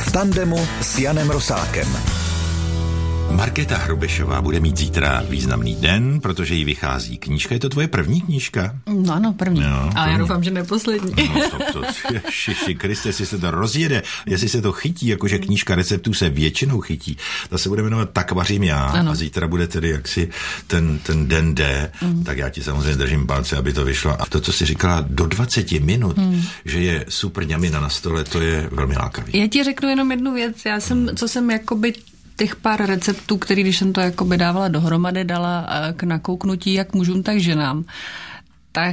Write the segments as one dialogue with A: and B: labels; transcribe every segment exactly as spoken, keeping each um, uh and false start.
A: V tandemu s Janem Rosákem.
B: Markéta Hrubešová bude mít zítra významný den, protože jí vychází knížka. Je to tvoje první knížka?
C: No ano, první.
B: No,
C: ale já doufám, že neposlední.
B: No, to, to, ježiši Kriste, jestli se to rozjede, jestli se to chytí, jakože knížka receptů se většinou chytí, ta se bude jmenovat Tak vařím já, ano. A zítra bude tedy jaksi ten, ten den D, mm. tak já ti samozřejmě držím palce, aby to vyšlo. A to, co jsi říkala do dvaceti minut, mm. že je super ňamina na stole, to je velmi lákavý.
C: Já ti řeknu jenom jednu věc. Já jsem, co jsem jakoby těch pár receptů, který když jsem to jakoby dávala dohromady, dala k nakouknutí jak mužům, tak ženám, tak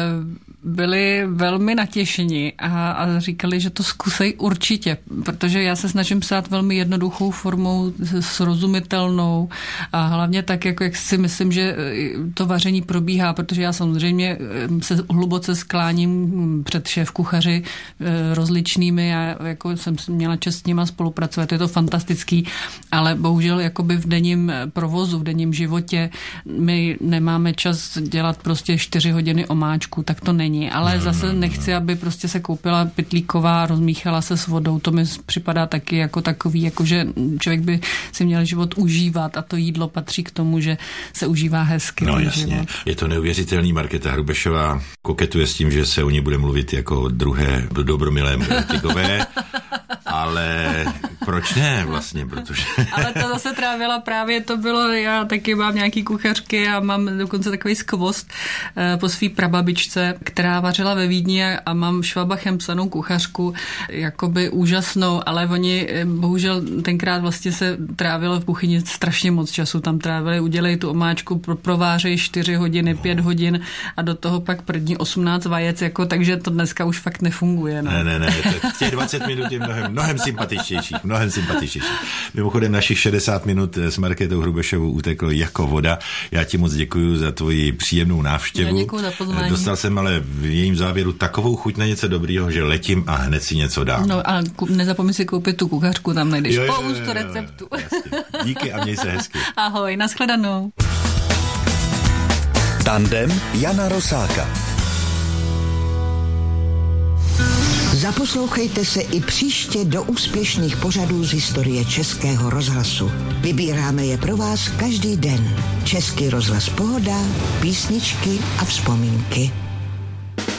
C: byli velmi natěšeni a, a říkali, že to zkusej určitě, protože já se snažím psát velmi jednoduchou formou, srozumitelnou a hlavně tak, jako jak si myslím, že to vaření probíhá, protože já samozřejmě se hluboce skláním před šéfkuchaři rozličnými a jako jsem měla čest s nima spolupracovat, je to fantastický, ale bohužel jakoby v denním provozu, v denním životě my nemáme čas dělat prostě čtyři hodiny omáčku, tak to není. Ale zase nechci, aby prostě se koupila pytlíková, rozmíchala se s vodou. To mi připadá taky jako takový, jako že člověk by si měl život užívat a to jídlo patří k tomu, že se užívá hezky.
B: No jasně.
C: Život.
B: Je to neuvěřitelný. Markéta Hrubešová koketuje s tím, že se o ní bude mluvit jako druhé dobromilé Tigové, ale proč ne vlastně, protože...
C: Ale to zase trávila právě, to bylo, já taky mám nějaký kuchařky a mám dokonce takový skvost po svý prababičce, která vařila ve Vídni a mám Švabachem psanou kuchařku, jakoby úžasnou, ale oni bohužel tenkrát vlastně se trávilo v kuchyni strašně moc času, tam trávili, udělej tu omáčku, provářej čtyři hodiny, pět hodin a do toho pak první osmnáct vajec, jako, takže to dneska už fakt nefunguje. No.
B: Ne, ne, ne, těch dvacet minut je mnohem, mnohem sympatičtějších, mnohem sympatičtějších. Mimochodem našich šedesát minut s Markétou Hrubešovou uteklo jako voda. Já ti moc děkuji za tvoji příjemnou návštěvu.
C: Já děkuji za pozvání.
B: Dostal jsem ale v jejím závěru takovou chuť na něco dobrýho, že letím a hned si něco dám.
C: No a nezapomeň si koupit tu kuchařku, tam najdeš spoustu receptů.
B: Díky a měj se hezky.
C: Ahoj, nashledanou.
A: Tandem Jana Rosáka.
D: Zaposlouchejte se i příště do úspěšných pořadů z historie Českého rozhlasu. Vybíráme je pro vás každý den. Český rozhlas Pohoda, písničky a vzpomínky.